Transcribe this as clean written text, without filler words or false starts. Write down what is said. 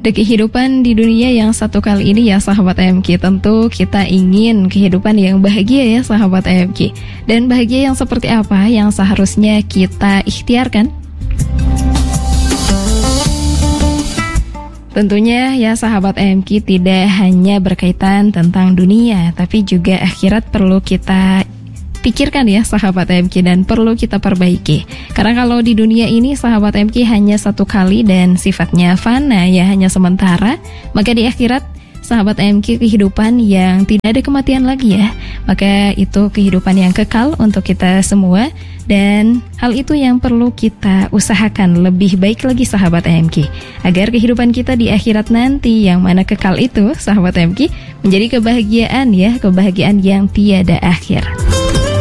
Di kehidupan di dunia yang satu kali ini ya sahabat AMQ, tentu kita ingin kehidupan yang bahagia ya sahabat AMQ. Dan bahagia yang seperti apa yang seharusnya kita ikhtiarkan? Tentunya ya sahabat AMQ tidak hanya berkaitan tentang dunia, tapi juga akhirat perlu kita pikirkan ya sahabat AMQ dan perlu kita perbaiki. Karena kalau di dunia ini sahabat AMQ hanya satu kali dan sifatnya fana ya, hanya sementara, maka di akhirat sahabat AMQ kehidupan yang tidak ada kematian lagi ya. Maka itu kehidupan yang kekal untuk kita semua, dan hal itu yang perlu kita usahakan lebih baik lagi sahabat AMQ, agar kehidupan kita di akhirat nanti yang mana kekal itu sahabat AMQ menjadi kebahagiaan ya, kebahagiaan yang tiada akhir.